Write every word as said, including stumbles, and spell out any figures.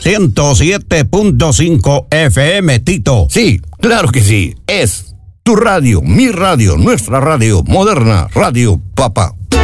ciento siete punto cinco F M, Tito. Sí, claro que sí. Es tu radio, mi radio, nuestra radio, moderna, Radio Papa.